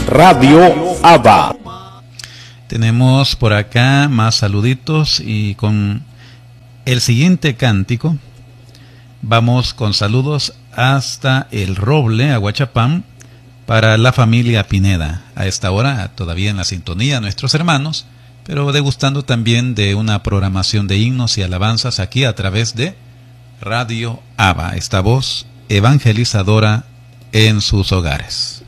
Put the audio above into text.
Radio ABA. Tenemos por acá más saluditos y con el siguiente cántico vamos con saludos hasta El Roble, Aguachapán, para la familia Pineda. A esta hora todavía en la sintonía nuestros hermanos, pero degustando también de una programación de himnos y alabanzas aquí a través de Radio ABA, esta voz evangelizadora en sus hogares.